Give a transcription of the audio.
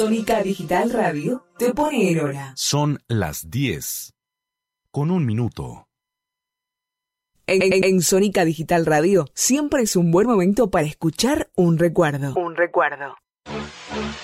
Sónica Digital Radio te pone en hora. Son las 10, con 1 minuto. En Sónica Digital Radio siempre es un buen momento para escuchar un recuerdo.